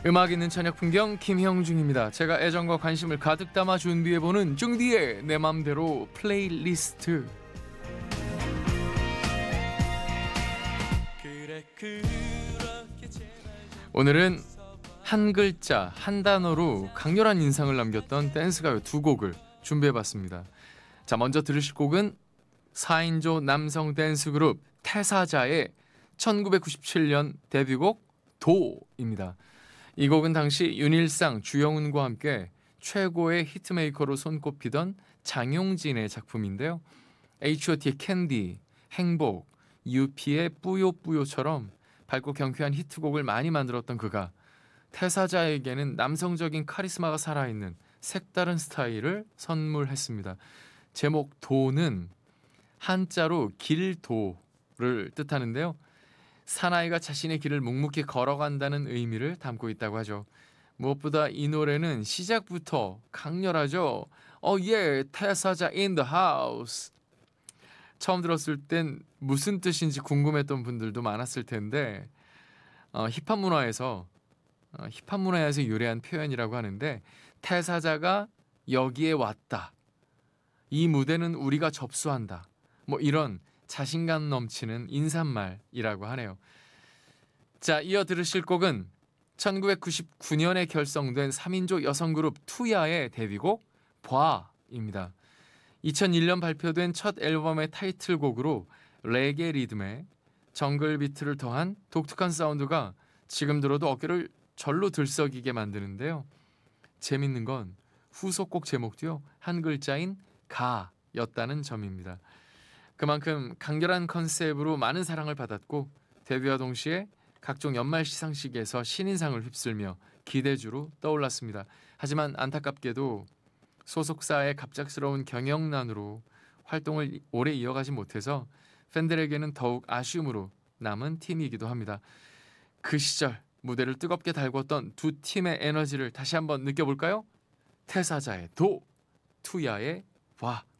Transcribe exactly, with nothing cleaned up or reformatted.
음악 있는 저녁 풍경 김형중입니다. 제가 애정과 관심을 가득 담아 준비해보는 중디의 내 맘대로 플레이리스트. 오늘은 한 글자 한 단어로 강렬한 인상을 남겼던 댄스가요 두 곡을 준비해봤습니다. 자, 먼저 들으실 곡은 사 인조 남성 댄스 그룹 태사자의 천구백구십칠 년 데뷔곡 도입니다. 이 곡은 당시 윤일상, 주영훈과 함께 최고의 히트메이커로 손꼽히던 장용진의 작품인데요. 에이치 오 티의 캔디, 행복, 유피의 뿌요뿌요처럼 밝고 경쾌한 히트곡을 많이 만들었던 그가 태사자에게는 남성적인 카리스마가 살아있는 색다른 스타일을 선물했습니다. 제목 도는 한자로 길도를 뜻하는데요. 사나이가 자신의 길을 묵묵히 걸어간다는 의미를 담고 있다고 하죠. 무엇보다 이 노래는 시작부터 강렬하죠. 어, 예, 태사자 in the house. 처음 들었을 땐 무슨 뜻인지 궁금했던 분들도 많았을 텐데 어, 힙합 문화에서 어, 힙합 문화에서 유래한 표현이라고 하는데 태사자가 여기에 왔다. 이 무대는 우리가 접수한다. 뭐 이런 자신감 넘치는 인사말이라고 하네요. 자, 이어 들으실 곡은 천구백구십구 년에 결성된 삼 인조 여성그룹 투야의 데뷔곡 봐입니다. 이천일 년 발표된 첫 앨범의 타이틀곡으로 레게 리듬에 정글 비트를 더한 독특한 사운드가 지금 들어도 어깨를 절로 들썩이게 만드는데요. 재밌는 건 후속곡 제목도요, 한 글자인 가였다는 점입니다. 그만큼 강렬한 컨셉으로 많은 사랑을 받았고 데뷔와 동시에 각종 연말 시상식에서 신인상을 휩쓸며 기대주로 떠올랐습니다. 하지만 안타깝게도 소속사의 갑작스러운 경영난으로 활동을 오래 이어가지 못해서 팬들에게는 더욱 아쉬움으로 남은 팀이기도 합니다. 그 시절 무대를 뜨겁게 달궜던 두 팀의 에너지를 다시 한번 느껴볼까요? 태사자의 도, 투야의 와.